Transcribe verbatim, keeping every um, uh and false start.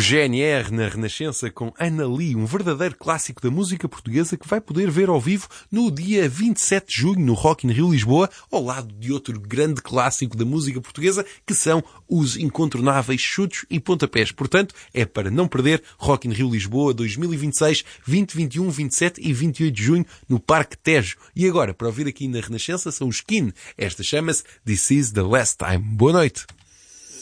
G N R na Renascença com Ana Lee, um verdadeiro clássico da música portuguesa que vai poder ver ao vivo no dia vinte e sete de junho no Rock in Rio Lisboa, ao lado de outro grande clássico da música portuguesa, que são os incontornáveis Chutos e Pontapés. Portanto, é para não perder Rock in Rio Lisboa dois mil e vinte e seis, vinte, vinte e um, vinte e sete e vinte e oito de junho no Parque Tejo. E agora, para ouvir aqui na Renascença, são os Skin. Esta chama-se This Is The Last Time. Boa noite.